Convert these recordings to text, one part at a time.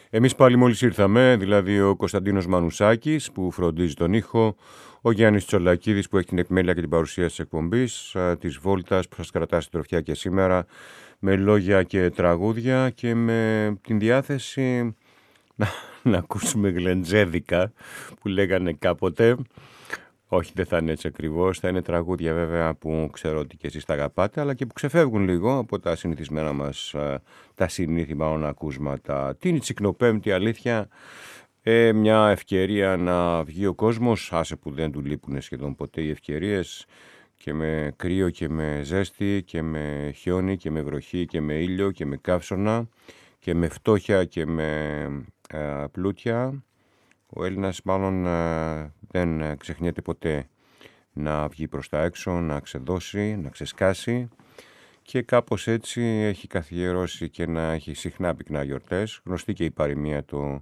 Εμείς πάλι μόλις ήρθαμε, δηλαδή ο Κωνσταντίνος Μανουσάκης που φροντίζει τον ήχο, ο Γιάννης Τσολακίδης που έχει την επιμέλεια και την παρουσία της εκπομπής, της Βόλτας που σας κρατά στην τροφιά και σήμερα, με λόγια και τραγούδια και με την διάθεση να ακούσουμε γλεντζέδικα που λέγανε κάποτε. Όχι, δεν θα είναι έτσι ακριβώς, θα είναι τραγούδια βέβαια που ξέρω ότι και εσείς τα αγαπάτε, αλλά και που ξεφεύγουν λίγο από τα συνηθισμένα μας, τα συνήθιμα ακούσματα. Την Τσικνοπέμπτη, αλήθεια, μια ευκαιρία να βγει ο κόσμος, άσε που δεν του λείπουν σχεδόν ποτέ οι ευκαιρίες, και με κρύο και με ζέστη και με χιόνι και με βροχή και με ήλιο και με καύσωνα και με φτώχεια και με πλούτια. Ο Έλληνας μάλλον δεν ξεχνιέται ποτέ να βγει προς τα έξω, να ξεδώσει, να ξεσκάσει και κάπως έτσι έχει καθιερώσει και να έχει συχνά πυκνά γιορτές. Γνωστή και η παροιμία του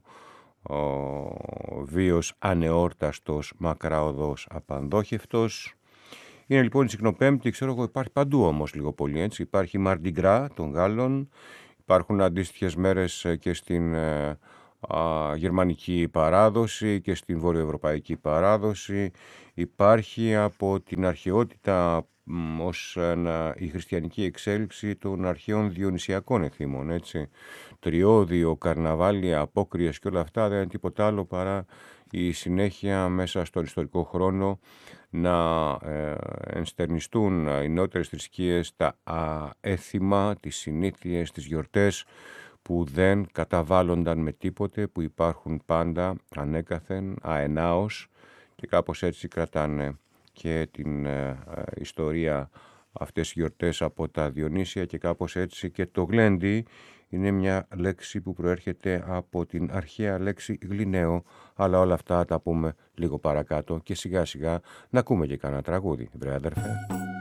βίος ανεόρταστος, μακραοδός απανδόχευτος. Είναι λοιπόν η Τσικνοπέμπτη, ξέρω εγώ, υπάρχει παντού όμως λίγο πολύ έτσι. Υπάρχει Mardi Gras των Γάλλων, υπάρχουν αντίστοιχες μέρες και στην γερμανική παράδοση και στην βορειοευρωπαϊκή παράδοση. Υπάρχει από την αρχαιότητα ως η χριστιανική εξέλιξη των αρχαίων διονυσιακών εθήμων, έτσι. Τριώδιο, καρναβάλια, απόκριες και όλα αυτά δεν είναι τίποτα άλλο παρά η συνέχεια μέσα στον ιστορικό χρόνο να ενστερνιστούν οι νεότερες θρησκείες τα έθιμα, τις συνήθειες, τις γιορτές που δεν καταβάλλονταν με τίποτε, που υπάρχουν πάντα ανέκαθεν, αενάως και κάπως έτσι κρατάνε και την ιστορία αυτές οι γιορτές από τα Διονύσια και κάπως έτσι και το γλέντι είναι μια λέξη που προέρχεται από την αρχαία λέξη γλυναίο, αλλά όλα αυτά τα πούμε λίγο παρακάτω και σιγά σιγά να ακούμε και κανένα τραγούδι, βρε αδερφέ.